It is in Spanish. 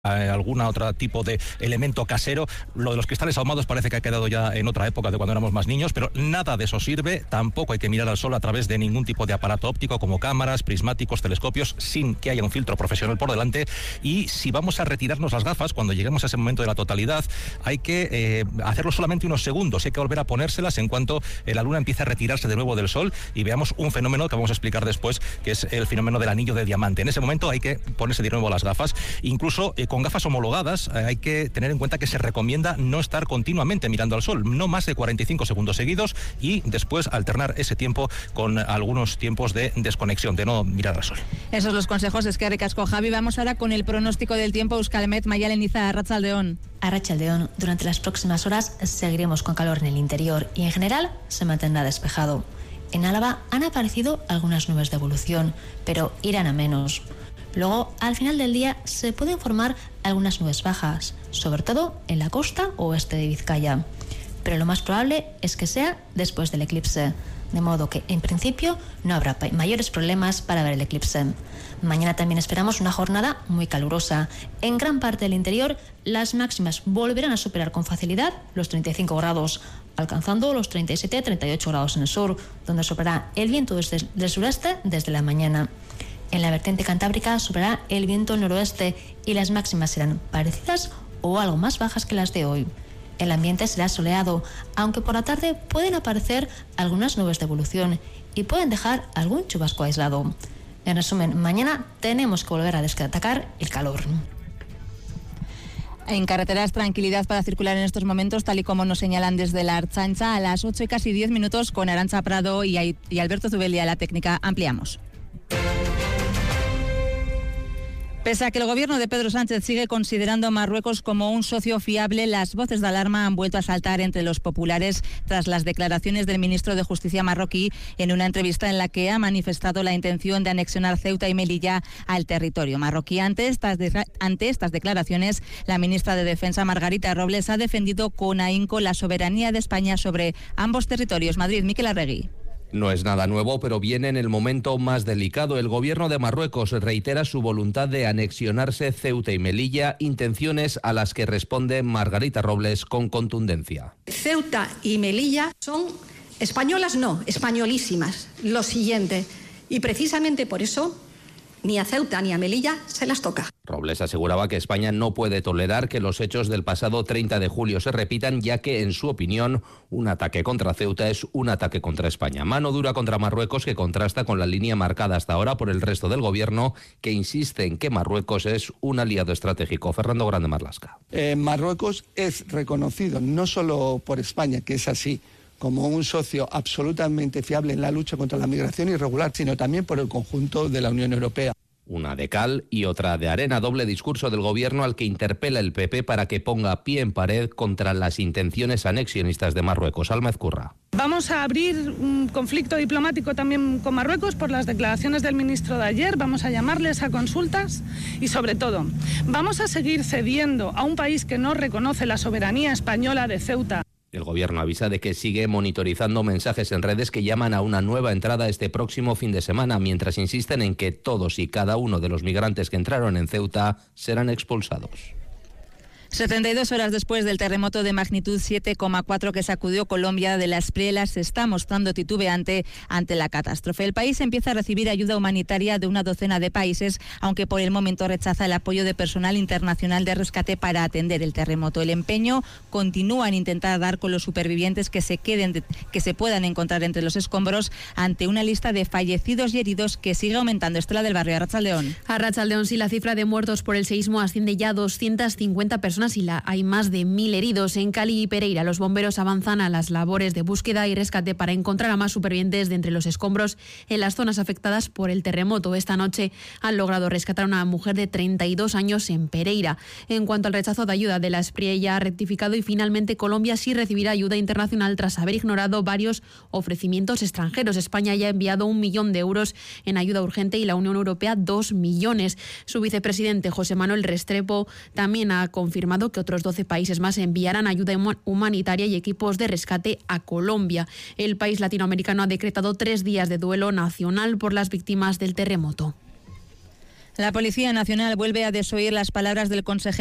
algún otro tipo de elemento casero. Lo de los cristales ahumados parece que ha quedado ya en otra época de cuando éramos más niños, pero nada de eso sirve. Tampoco hay que mirar al sol a través de ningún tipo de aparato óptico como cámaras, prismáticos, telescopios, sin que haya un filtro profesional por delante. Y si vamos a retirarnos las gafas, cuando lleguemos a ese momento de la totalidad, hay que hacerlo solamente unos segundos. Hay que volver a ponérselas en cuanto la luna empiece a retirarse de nuevo del sol y veamos un fenómeno que vamos a explicar después, que es el fenómeno del anillo de diamante. En ese momento hay que ponerse de nuevo las gafas. Incluso con gafas homologadas hay que tener en cuenta que se recomienda no estar continuamente mirando al sol, no más de 45 segundos seguidos, y después alternar ese tiempo con algunos tiempos de desconexión, de no mirar al sol. Esos son los consejos. Eskerrik asko, Javi. Vamos ahora con el pronóstico del tiempo. Euskalmet, Mayalen Iza, Arratsaldeon. Arratsaldeon. Durante las próximas horas seguiremos con calor en el interior y en general se mantendrá despejado. En Álava han aparecido algunas nubes de evolución, pero irán a menos. Luego, al final del día, se pueden formar algunas nubes bajas, sobre todo en la costa oeste de Vizcaya. Pero lo más probable es que sea después del eclipse, de modo que, en principio, no habrá mayores problemas para ver el eclipse. Mañana también esperamos una jornada muy calurosa. En gran parte del interior, las máximas volverán a superar con facilidad los 35 grados, alcanzando los 37-38 grados en el sur, donde soplará el viento del sureste desde la mañana. En la vertiente cantábrica soplará el viento del noroeste y las máximas serán parecidas o algo más bajas que las de hoy. El ambiente será soleado, aunque por la tarde pueden aparecer algunas nubes de evolución y pueden dejar algún chubasco aislado. En resumen, mañana tenemos que volver a destacar el calor. En carreteras, tranquilidad para circular en estos momentos, tal y como nos señalan desde la Ertzaintza, a las 8 y casi 10 minutos con Arantxa Prado y Alberto Zubelia, la técnica. Ampliamos. Pese a que el gobierno de Pedro Sánchez sigue considerando a Marruecos como un socio fiable, las voces de alarma han vuelto a saltar entre los populares tras las declaraciones del ministro de Justicia marroquí en una entrevista en la que ha manifestado la intención de anexionar Ceuta y Melilla al territorio marroquí. Ante estas declaraciones, la ministra de Defensa, Margarita Robles, ha defendido con ahínco la soberanía de España sobre ambos territorios. Madrid, Miquel Arregui. No es nada nuevo, pero viene en el momento más delicado. El gobierno de Marruecos reitera su voluntad de anexionarse Ceuta y Melilla, intenciones a las que responde Margarita Robles con contundencia. Ceuta y Melilla son españolas, no, españolísimas. Lo siguiente, y precisamente por eso ni a Ceuta ni a Melilla se las toca. Robles aseguraba que España no puede tolerar que los hechos del pasado 30 de julio se repitan, ya que, en su opinión, un ataque contra Ceuta es un ataque contra España. Mano dura contra Marruecos, que contrasta con la línea marcada hasta ahora por el resto del gobierno, que insiste en que Marruecos es un aliado estratégico. Fernando Grande Marlasca. Marruecos es reconocido no solo por España, que es así, como un socio absolutamente fiable en la lucha contra la migración irregular, sino también por el conjunto de la Unión Europea. Una de cal y otra de arena, doble discurso del gobierno al que interpela el PP para que ponga pie en pared contra las intenciones anexionistas de Marruecos. Alma Ezcurra. Vamos a abrir un conflicto diplomático también con Marruecos por las declaraciones del ministro de ayer. Vamos a llamarles a consultas y, sobre todo, vamos a seguir cediendo a un país que no reconoce la soberanía española de Ceuta. El gobierno avisa de que sigue monitorizando mensajes en redes que llaman a una nueva entrada este próximo fin de semana, mientras insisten en que todos y cada uno de los migrantes que entraron en Ceuta serán expulsados. 72 horas después del terremoto de magnitud 7,4 que sacudió Colombia de las Prielas, se está mostrando titubeante ante la catástrofe. El país empieza a recibir ayuda humanitaria de una docena de países, aunque por el momento rechaza el apoyo de personal internacional de rescate para atender el terremoto. El empeño continúa en intentar dar con los supervivientes que se puedan encontrar entre los escombros, ante una lista de fallecidos y heridos que sigue aumentando. Estela del Barrio, Arratsaldeon. Arratsaldeon, sí, la cifra de muertos por el seísmo asciende ya a 250 personas y hay más de 1.000 heridos. En Cali y Pereira, los bomberos avanzan a las labores de búsqueda y rescate para encontrar a más supervivientes de entre los escombros en las zonas afectadas por el terremoto. Esta noche han logrado rescatar a una mujer de 32 años en Pereira. En cuanto al rechazo de ayuda de la SPRIE, ya ha rectificado y finalmente Colombia sí recibirá ayuda internacional tras haber ignorado varios ofrecimientos extranjeros. España ya ha enviado 1 millón de euros en ayuda urgente y la Unión Europea 2 millones. Su vicepresidente José Manuel Restrepo también ha confirmado que otros 12 países más enviarán ayuda humanitaria y equipos de rescate a Colombia. El país latinoamericano ha decretado 3 días de duelo nacional por las víctimas del terremoto. La Policía Nacional vuelve a desoír las palabras del consejero